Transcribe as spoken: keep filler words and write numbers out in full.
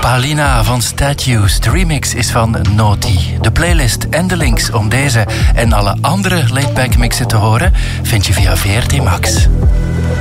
Palina van Statues. De remix is van Naughty. De playlist en de links om deze en alle andere laidback mixen te horen vind je via V R T Max.